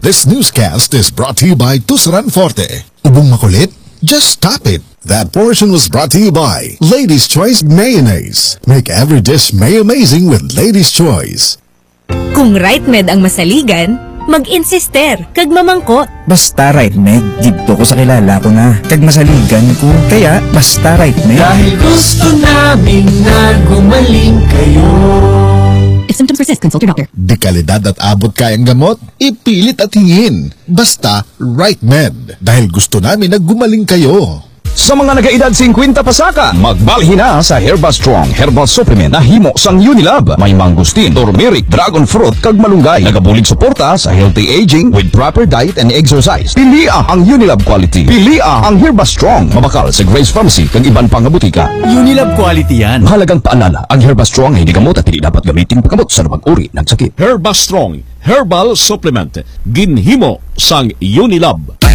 This newscast is brought to you by Tusran Forte. Ubong makulit? Just stop it. That portion was brought to you by Lady's Choice Mayonnaise. Make every dish may-amazing with Lady's Choice. Kung right med ang masaligan, mag-insister, kag mamangkot. Basta right med, dito ko sa kilala ko na. Kag masaligan ko, kaya basta right med. Dahil gusto namin na gumaling kayo. If symptoms persist, consult your doctor. Di kalidad at abot kayang gamot, ipilit at hingin. Basta Right Med. Dahil gusto namin na gumaling kayo. Sa mga nagaedad 50 pasaka, magbalhin na sa Herba Strong Herbal Supplement na himo sang Unilab. May mangustin, turmeric, dragon fruit, kag malunggay. Nagabulig suporta sa healthy aging with proper diet and exercise. Pilia ang Unilab quality. Pilia ang Herba Strong. Mabakal sa Grace Pharmacy kag iban pang butika. Unilab quality yan. Mahalagang paalala, ang Herba Strong ay hindi gamot at hindi dapat gamitin paggamot sa lumang uri ng sakit. Herba Strong Herbal Supplement. Ginhimo sang Unilab.